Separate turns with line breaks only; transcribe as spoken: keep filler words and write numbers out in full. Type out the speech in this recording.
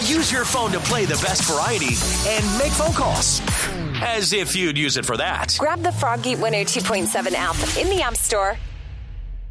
use your phone to play the best variety and make phone calls. As if you'd use it for that.
Grab the Froggy one oh two point seven app in the App Store